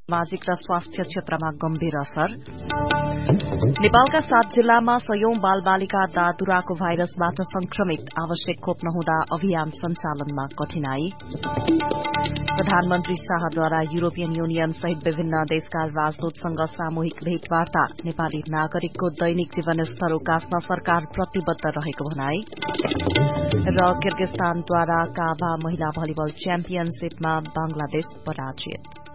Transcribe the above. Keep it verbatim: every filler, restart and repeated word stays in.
सामाजिक र स्वास्थ्य क्षेत्रमा गम्भीर असर। नेपालका सात जिल्लामा सयौं बालबालिका दादुराको भाइरसबाट संक्रमित, आवश्यक खोप नहुँदा अभियान सञ्चालनमा कठिनाई। प्रधानमन्त्री शाहद्वारा युरोपियन युनियन सहित विभिन्न देशका राजदूतसँग सामूहिक भेटवार्ता, नेपाली नागरिकको दैनिक जीवनस्तर उकास्न सरकार प्रतिबद्ध रहेको भनाई। र किर्गिस्तानद्वारा काबा महिला भलिबल च्याम्पियनशीपमा बंगलादेश पराजित।